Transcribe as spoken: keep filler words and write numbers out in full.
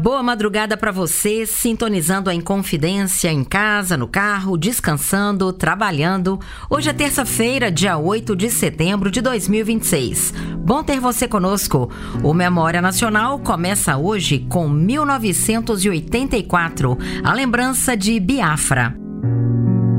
Boa madrugada para você, sintonizando a Inconfidência em casa, no carro, descansando, trabalhando. Hoje é terça-feira, dia oito de setembro de dois mil e vinte e seis. Bom ter você conosco. O Memória Nacional começa hoje com mil novecentos e oitenta e quatro, a lembrança de Biafra.